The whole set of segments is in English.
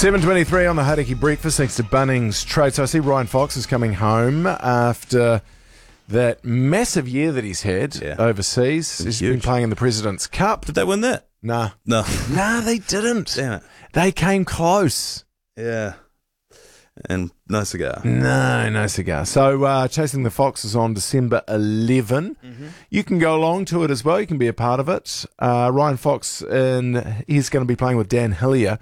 7:23 on the Hauraki Breakfast, thanks to Bunnings Trade. So I see Ryan Fox is coming home after that massive year that he's had overseas. He's been playing in the President's Cup. Did they win that? Nah. No. Nah, they didn't. Damn it. They came close. Yeah. And no cigar. No cigar. So Chasing the Fox is on December 11. Mm-hmm. You can go along to it as well. You can be a part of it. Ryan Fox, he's going to be playing with Dan Hillier,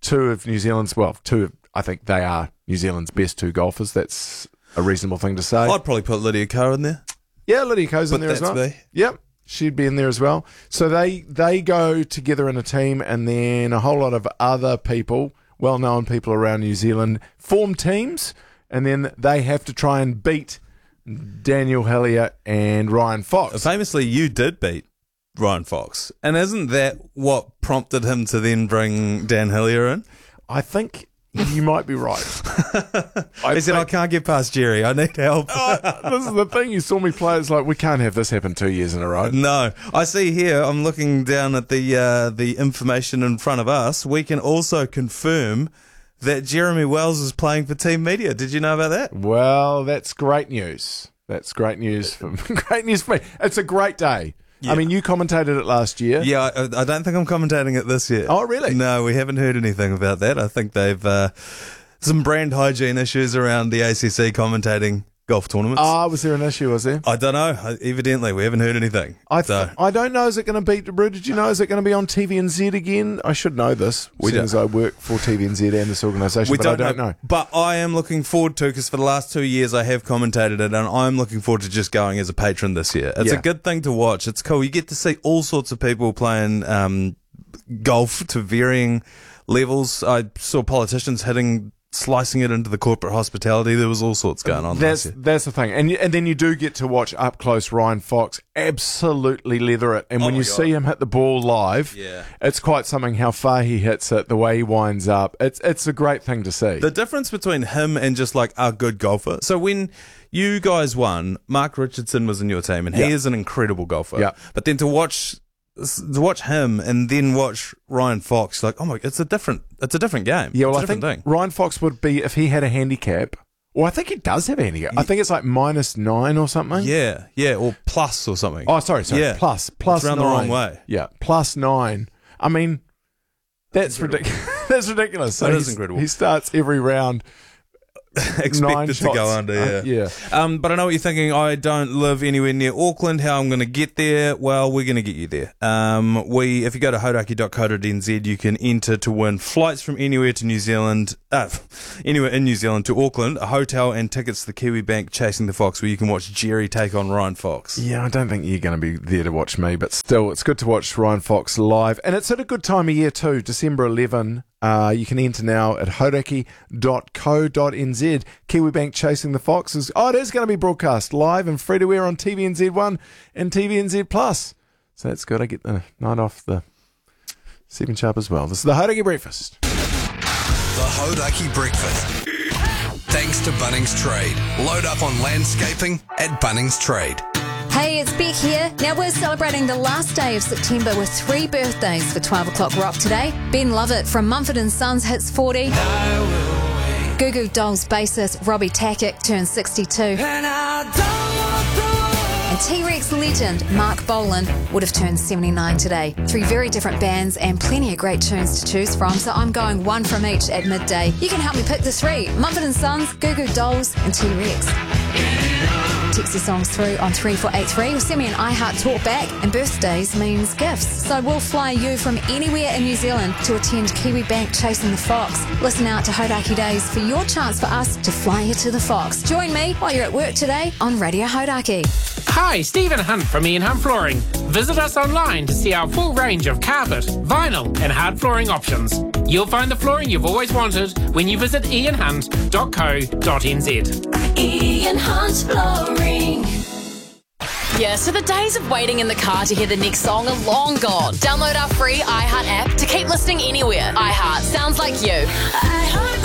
I think they are New Zealand's best two golfers. That's a reasonable thing to say. I'd probably put Lydia Ko in there. Yeah, Lydia Ko's in there as well. Me. Yep, she'd be in there as well. So they go together in a team, and then a whole lot of other people, well-known people around New Zealand, form teams, and then they have to try and beat Daniel Hillier and Ryan Fox. Famously, you did beat Ryan Fox. And isn't that what prompted him to then bring Dan Hillier in? I think you might be right. He said, I can't get past Jerry. I need help. This is the thing. You saw me play. It's like, we can't have this happen 2 years in a row. No. I see here, I'm looking down at the information in front of us. We can also confirm that Jeremy Wells is playing for Team Media. Did you know about that? Well, that's great news. That's great news for me. It's a great day. Yeah. I mean, you commentated it last year. Yeah, I don't think I'm commentating it this year. Oh, really? No, we haven't heard anything about that. I think they've some brand hygiene issues around the ACC commentating golf tournaments. Was there an issue, was there? I don't know. Evidently, we haven't heard anything. I don't know. Is it going to be, did you know, is it going to be on TVNZ again? I should know this, as I work for TVNZ and this organisation, but I don't know. But I am looking forward to, because for the last 2 years I have commentated it, and I'm looking forward to just going as a patron this year. It's a good thing to watch. It's cool. You get to see all sorts of people playing golf to varying levels. I saw politicians slicing it into the corporate hospitality. There was all sorts going on. That's the thing. And then you do get to watch up close Ryan Fox absolutely leather it. And when you see him hit the ball live, it's quite something how far he hits it, the way he winds up. It's a great thing to see. The difference between him and just like a good golfer. So when you guys won, Mark Richardson was in your team, and he is an incredible golfer. Yeah. But then to watch him and then watch Ryan Fox, like, oh my, it's a different game. Yeah, well, I think Ryan Fox would be, if he had a handicap. Well, I think he does have a handicap. I think it's like -9 or something. Yeah, or plus or something. Oh, sorry. Yeah. Plus it's around 9. the wrong way. Yeah, +9. I mean, that's ridiculous. That's ridiculous. So that is incredible. He starts every round expected to go under, but I know what you're thinking. I don't live anywhere near Auckland. How I'm going to get there? Well, we're going to get you there. If you go to hauraki.co.nz, you can enter to win flights from anywhere to New Zealand, anywhere in New Zealand to Auckland, a hotel, and tickets to the Kiwi Bank Chasing the Fox, where you can watch Jerry take on Ryan Fox. Yeah, I don't think you're going to be there to watch me, but still, it's good to watch Ryan Fox live, and it's at a good time of year too. December 11. You can enter now at hauraki.co.nz. Kiwi Bank Chasing the Fox it is going to be broadcast live and free to air on TVNZ1 and TVNZ Plus. So that's good. I get the night off the 7 sharp as well. This is the Hauraki Breakfast. The Hauraki Breakfast. Thanks to Bunnings Trade. Load up on landscaping at Bunnings Trade. Hey, it's Beck here. Now we're celebrating the last day of September with 3 birthdays for 12 o'clock rock today. Ben Lovett from Mumford & Sons hits 40. Goo Goo Dolls bassist Robbie Tackett turns 62. And T-Rex legend Mark Bolan would have turned 79 today. 3 very different bands and plenty of great tunes to choose from, so I'm going one from each at midday. You can help me pick the 3. Mumford & Sons, Goo Goo Dolls and T-Rex. Text your songs through on 3483 or send me an iHeart talkback, and birthdays means gifts. So we'll fly you from anywhere in New Zealand to attend Kiwi Bank Chasing the Fox. Listen out to Hauraki Days for your chance for us to fly you to the Fox. Join me while you're at work today on Radio Hauraki. Hi, Stephen Hunt from Ian Hunt Flooring. Visit us online to see our full range of carpet, vinyl and hard flooring options. You'll find the flooring you've always wanted when you visit ianhunt.co.nz. Ian Hunt Flooring. Yeah, so the days of waiting in the car to hear the next song are long gone. Download our free iHeart app to keep listening anywhere. iHeart sounds like you. iHeart